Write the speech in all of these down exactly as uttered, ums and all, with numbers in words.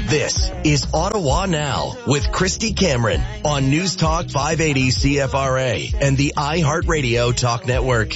This is Ottawa Now with Christy Cameron on News Talk five eighty C F R A and the iHeartRadio Talk Network.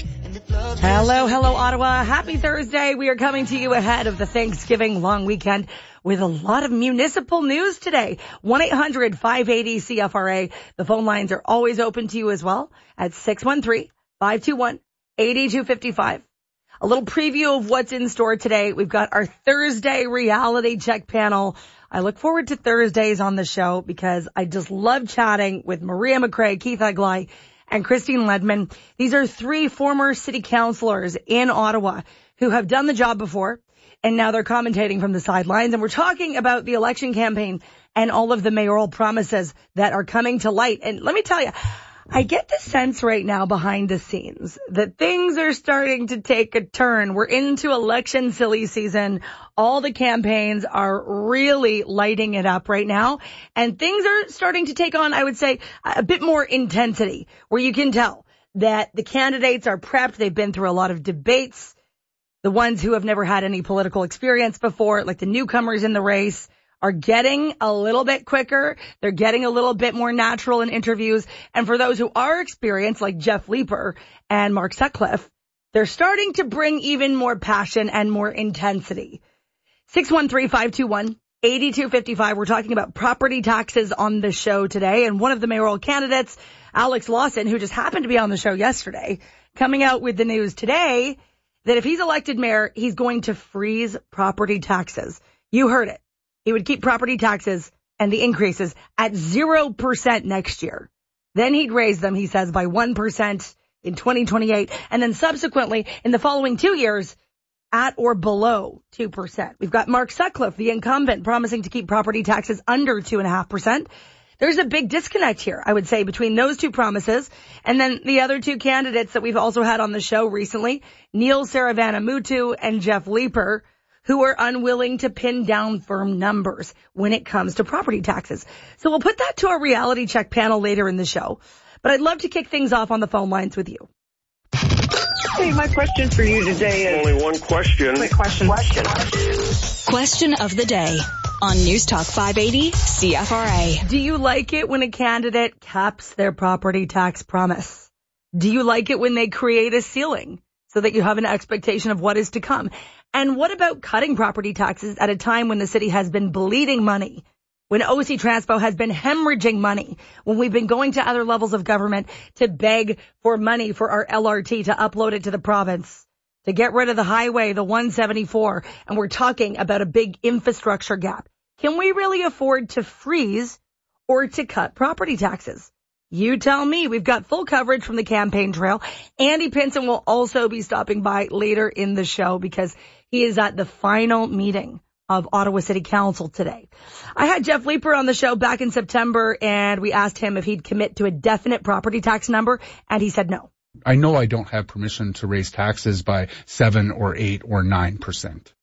Hello, hello, Ottawa. Happy Thursday. We are coming to you ahead of the Thanksgiving long weekend with a lot of municipal news today. one eight hundred five eighty C F R A. The phone lines are always open to you as well at six one three, five two one, eight two five five. A little preview of what's in store today. We've got our Thursday reality check panel. I look forward to Thursdays on the show because I just love chatting with Maria McRae, Keith Aglai, and Christine Ledman. These are three former city councillors in Ottawa who have done the job before, and now they're commentating from the sidelines. And we're talking about the election campaign and all of the mayoral promises that are coming to light. And let me tell you, I get the sense right now behind the scenes that things are starting to take a turn. We're into election silly season. All the campaigns are really lighting it up right now. And things are starting to take on, I would say, a bit more intensity, where you can tell that the candidates are prepped. They've been through a lot of debates. The ones who have never had any political experience before, like the newcomers in the race, are getting a little bit quicker. They're getting a little bit more natural in interviews. And for those who are experienced, like Jeff Leeper and Mark Sutcliffe, they're starting to bring even more passion and more intensity. six one three, five two one, eight two five five. We're talking about property taxes on the show today. And one of the mayoral candidates, Alex Lawson, who just happened to be on the show yesterday, coming out with the news today that if he's elected mayor, he's going to freeze property taxes. You heard it. He would keep property taxes and the increases at zero percent next year. Then he'd raise them, he says, by one percent in twenty twenty-eight. And then subsequently, in the following two years, at or below two percent. We've got Mark Sutcliffe, the incumbent, promising to keep property taxes under two point five percent. There's a big disconnect here, I would say, between those two promises and then the other two candidates that we've also had on the show recently, Neil Saravanamuthu and Jeff Leeper, who are unwilling to pin down firm numbers when it comes to property taxes. So we'll put that to our reality check panel later in the show. But I'd love to kick things off on the phone lines with you. Hey, my question for you today is... Only one question. Quick question. Question. Question of the day on News Talk five eighty C F R A. Do you like it when a candidate caps their property tax promise? Do you like it when they create a ceiling so that you have an expectation of what is to come? And what about cutting property taxes at a time when the city has been bleeding money, when O C Transpo has been hemorrhaging money, when we've been going to other levels of government to beg for money for our L R T to upload it to the province, to get rid of the highway, the one seventy-four, and we're talking about a big infrastructure gap? Can we really afford to freeze or to cut property taxes? You tell me. We've got full coverage from the campaign trail. Andy Pinson will also be stopping by later in the show because he is at the final meeting of Ottawa City Council today. I had Jeff Leeper on the show back in September, and we asked him if he'd commit to a definite property tax number, and he said no. I know I don't have permission to raise taxes by seven or eight or nine percent.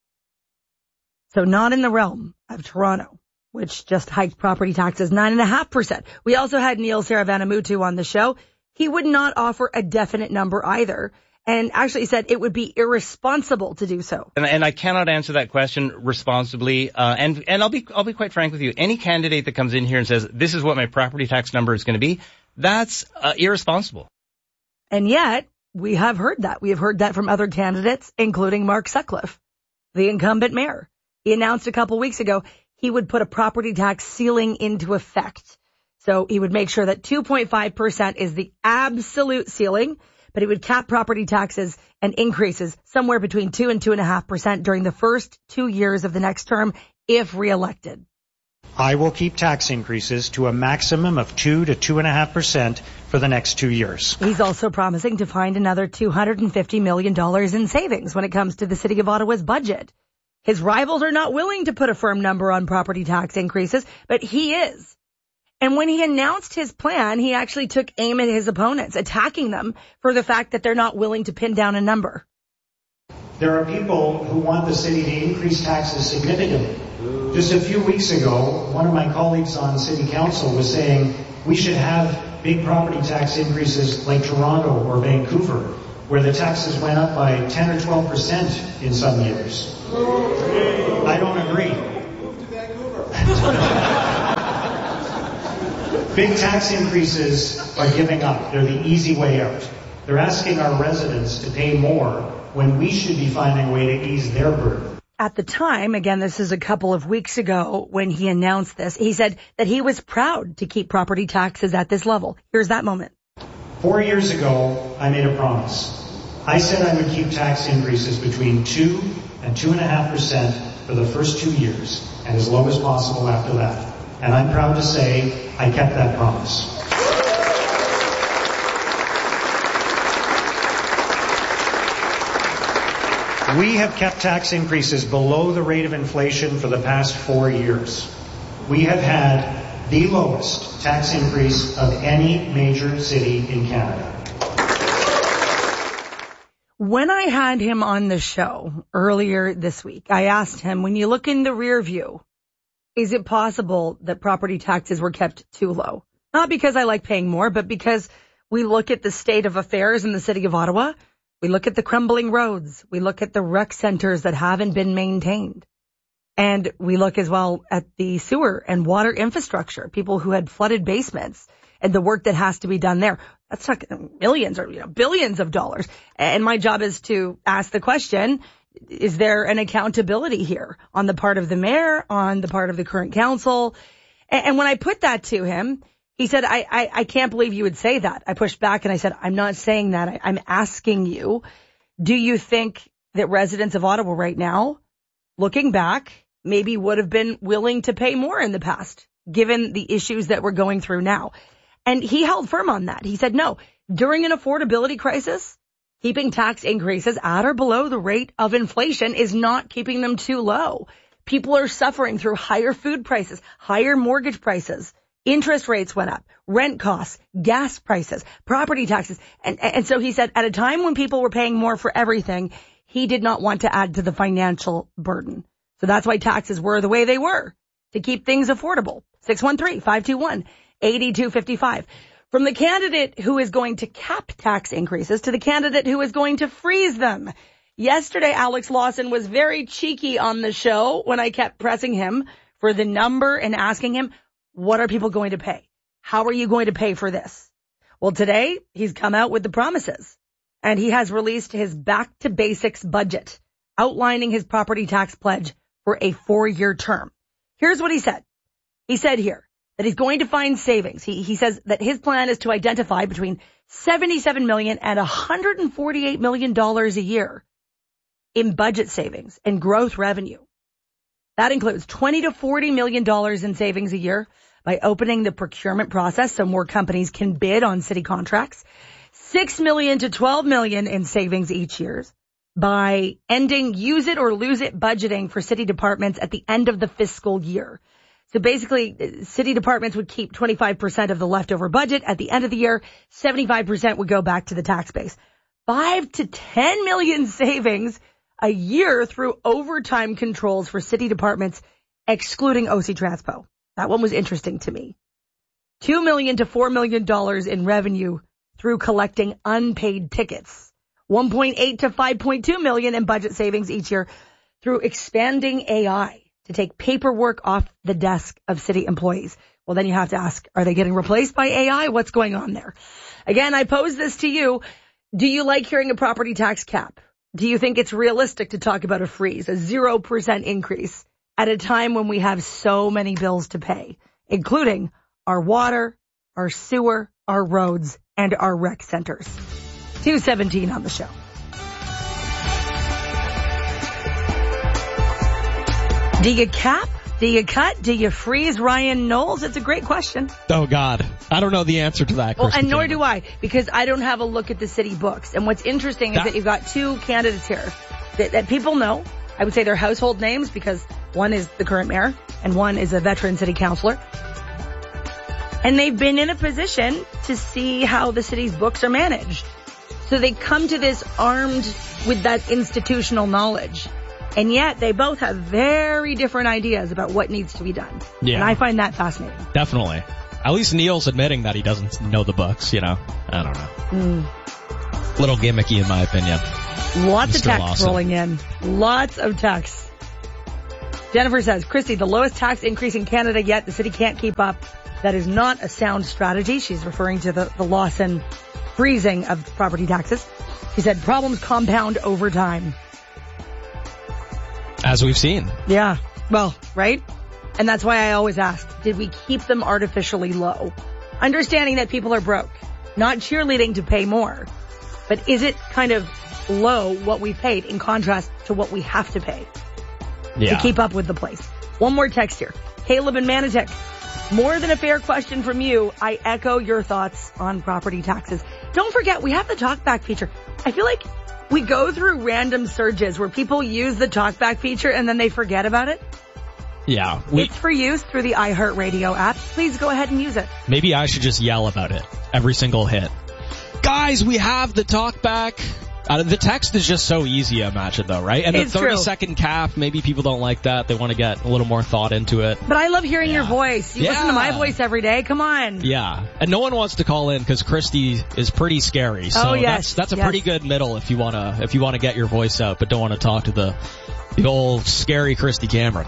So not in the realm of Toronto, which just hiked property taxes nine point five percent. We also had Neil Saravanamuthu on the show. He would not offer a definite number either, and actually said it would be irresponsible to do so. And, and I cannot answer that question responsibly. Uh, and and I'll be I'll be quite frank with you. Any candidate that comes in here and says this is what my property tax number is going to be, that's uh, irresponsible. And yet we have heard that. We have heard that from other candidates, including Mark Sutcliffe, the incumbent mayor. He announced a couple weeks ago he would put a property tax ceiling into effect. So he would make sure that two point five percent is the absolute ceiling, but he would cap property taxes and increases somewhere between two and two and a half percent during the first two years of the next term if reelected. I will keep tax increases to a maximum of two to two and a half percent for the next two years. He's also promising to find another two hundred fifty million dollars in savings when it comes to the City of Ottawa's budget. His rivals are not willing to put a firm number on property tax increases, but he is. And when he announced his plan, he actually took aim at his opponents, attacking them for the fact that they're not willing to pin down a number. There are people who want the city to increase taxes significantly. Just a few weeks ago, one of my colleagues on City Council was saying we should have big property tax increases like Toronto or Vancouver, where the taxes went up by ten or twelve percent in some years. I don't agree. Big tax increases are giving up. They're the easy way out. They're asking our residents to pay more when we should be finding a way to ease their burden. At the time, again, this is a couple of weeks ago when he announced this, he said that he was proud to keep property taxes at this level. Here's that moment. Four years ago, I made a promise. I said I would keep tax increases between two and two and a half percent for the first two years and as low as possible after that. And I'm proud to say I kept that promise. We have kept tax increases below the rate of inflation for the past four years. We have had the lowest tax increase of any major city in Canada. When I had him on the show earlier this week, I asked him, when you look in the rear view, is it possible that property taxes were kept too low? Not because I like paying more, but because we look at the state of affairs in the city of Ottawa. We look at the crumbling roads. We look at the rec centers that haven't been maintained. And we look as well at the sewer and water infrastructure, people who had flooded basements and the work that has to be done there. That's like millions or you know, billions of dollars. And my job is to ask the question, is there an accountability here on the part of the mayor, on the part of the current council? And when I put that to him, he said, I, I, I can't believe you would say that. I pushed back and I said, I'm not saying that. I, I'm asking you, do you think that residents of Ottawa right now, looking back, maybe would have been willing to pay more in the past, given the issues that we're going through now? And he held firm on that. He said, no, during an affordability crisis, keeping tax increases at or below the rate of inflation is not keeping them too low. People are suffering through higher food prices, higher mortgage prices. Interest rates went up, rent costs, gas prices, property taxes. And, and so he said at a time when people were paying more for everything, he did not want to add to the financial burden. So that's why taxes were the way they were, to keep things affordable. six one three, five two one, eight two five five. From the candidate who is going to cap tax increases to the candidate who is going to freeze them. Yesterday, Alex Lawson was very cheeky on the show when I kept pressing him for the number and asking him, what are people going to pay? How are you going to pay for this? Well, today he's come out with the promises and he has released his back to basics budget, outlining his property tax pledge for a four-year term. Here's what he said. He said here that he's going to find savings. He, he says that his plan is to identify between seventy-seven million dollars and one hundred forty-eight million dollars a year in budget savings and growth revenue. That includes twenty to forty million dollars in savings a year by opening the procurement process so more companies can bid on city contracts. six million to twelve million in savings each year by ending use it or lose it budgeting for city departments at the end of the fiscal year. So basically, city departments would keep twenty-five percent of the leftover budget. At the end of the year, seventy-five percent would go back to the tax base. five to ten million savings a year through overtime controls for city departments, excluding O C Transpo. That one was interesting to me. two million to four million dollars in revenue through collecting unpaid tickets. one point eight to five point two million in budget savings each year through expanding A I to take paperwork off the desk of city employees. Well, then you have to ask, are they getting replaced by A I? What's going on there? Again, I pose this to you. Do you like hearing a property tax cap? Do you think it's realistic to talk about a freeze, a zero percent increase at a time when we have so many bills to pay, including our water, our sewer, our roads, and our rec centers? two seventeen on the show. Do you cap? Do you cut? Do you freeze Ryan Knowles? It's a great question. Oh, God. I don't know the answer to that. Well, and nor do I, because I don't have a look at the city books. And what's interesting that, is that you've got two candidates here that, that people know. I would say they're household names because one is the current mayor and one is a veteran city councilor. And they've been in a position to see how the city's books are managed. So they come to this armed with that institutional knowledge. And yet they both have very different ideas about what needs to be done. Yeah. And I find that fascinating. Definitely. At least Neil's admitting that he doesn't know the books, you know. I don't know. Mm. Little gimmicky in my opinion. Lots Mister of texts Lawson. Rolling in. Lots of texts. Jennifer says, Christy, the lowest tax increase in Canada yet. The city can't keep up. That is not a sound strategy. She's referring to the, the loss and freezing of property taxes. She said problems compound over time. As we've seen. Yeah. Well, right? And that's why I always ask, did we keep them artificially low? Understanding that people are broke, not cheerleading to pay more. But is it kind of low what we paid in contrast to what we have to pay yeah. to keep up with the place? One more text here. Caleb in Manitic. More than a fair question from you. I echo your thoughts on property taxes. Don't forget, we have the talkback feature. I feel like we go through random surges where people use the talkback feature and then they forget about it. Yeah. We, it's for use through the iHeartRadio app. Please go ahead and use it. Maybe I should just yell about it every single hit. Guys, we have the talkback. Uh, the text is just so easy, I imagine, though, right? And it's the thirty-second cap, maybe people don't like that. They want to get a little more thought into it. But I love hearing yeah. your voice. You yeah. listen to my voice every day. Come on. Yeah. And no one wants to call in because Christy is pretty scary. So oh, yes. that's that's a yes. pretty good middle if you want to if you want to get your voice out, but don't want to talk to the the old scary Christy Cameron.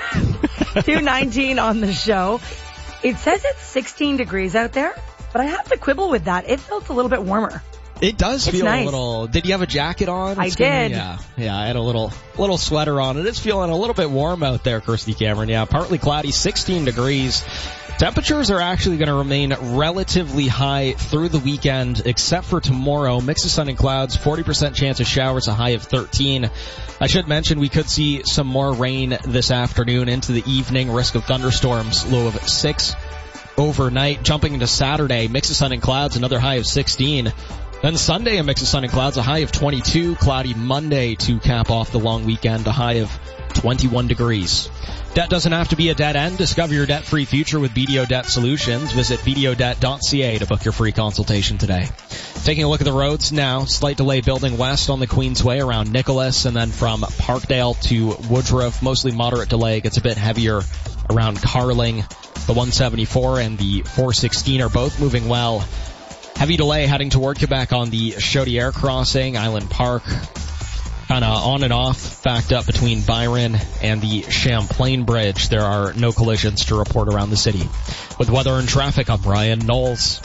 two nineteen on the show. It says it's sixteen degrees out there, but I have to quibble with that. It felt a little bit warmer. It does it's feel nice. a little. Did you have a jacket on? I it's did. Gonna, yeah, yeah. I had a little, little sweater on. It is feeling a little bit warm out there, Christy Cameron. Yeah, partly cloudy, sixteen degrees. Temperatures are actually going to remain relatively high through the weekend, except for tomorrow. Mix of sun and clouds, forty percent chance of showers, a high of thirteen. I should mention we could see some more rain this afternoon into the evening. Risk of thunderstorms, low of six overnight. Jumping into Saturday, mix of sun and clouds, another high of sixteen. Then Sunday, a mix of sun and clouds, a high of twenty-two. Cloudy Monday to cap off the long weekend, a high of twenty-one degrees. Debt doesn't have to be a dead end. Discover your debt-free future with B D O Debt Solutions. Visit b d o debt dot c a to book your free consultation today. Taking a look at the roads now. Slight delay building west on the Queensway around Nicholas, and then from Parkdale to Woodruff. Mostly moderate delay. Gets a bit heavier around Carling. The one seventy-four and the four sixteen are both moving well. Heavy delay heading toward Quebec on the Chaudière crossing, Island Park. Kind of on and off, backed up between Byron and the Champlain Bridge. There are no collisions to report around the city. With weather and traffic, I'm Ryan Knowles.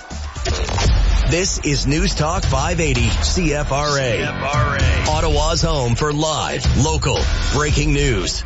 This is News Talk five eighty C F R A. C F R A. Ottawa's home for live, local, breaking news.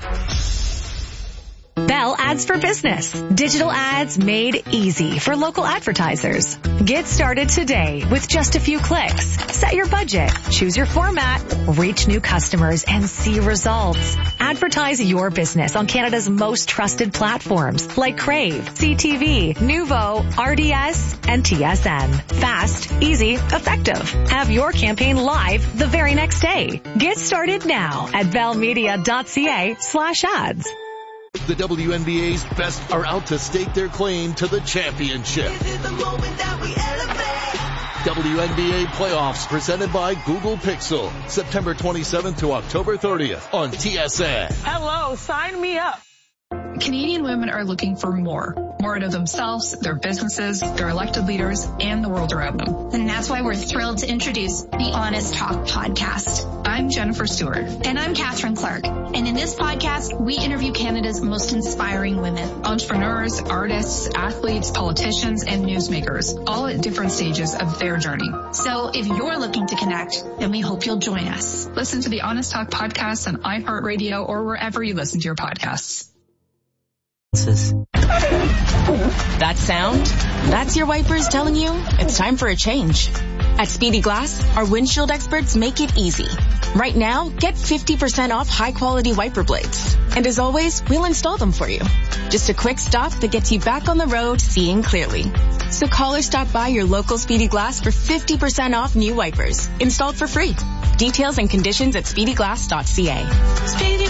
Bell Ads for Business. Digital ads made easy for local advertisers. Get started today with just a few clicks. Set your budget, choose your format, reach new customers, and see results. Advertise your business on Canada's most trusted platforms like Crave, C T V, Nuvo, R D S, and T S N. Fast, easy, effective. Have your campaign live the very next day. Get started now at bellmedia dot c a slash ads. The W N B A's best are out to stake their claim to the championship. This is the moment that we elevate. W N B A playoffs presented by Google Pixel. September twenty-seventh to October thirtieth on T S N. Hello, sign me up. Canadian women are looking for more. More out of themselves, their businesses, their elected leaders, and the world around them. And that's why we're thrilled to introduce the Honest Talk podcast. I'm Jennifer Stewart. And I'm Catherine Clark. And in this podcast, we interview Canada's most inspiring women. Entrepreneurs, artists, athletes, politicians, and newsmakers, all at different stages of their journey. So if you're looking to connect, then we hope you'll join us. Listen to the Honest Talk podcast on iHeartRadio or wherever you listen to your podcasts. That sound? That's your wipers telling you it's time for a change. At Speedy Glass, our windshield experts make it easy. Right now, get fifty percent off high-quality wiper blades. And as always, we'll install them for you. Just a quick stop that gets you back on the road seeing clearly. So call or stop by your local Speedy Glass for fifty percent off new wipers, installed for free. Details and conditions at speedy glass dot c a. Speedy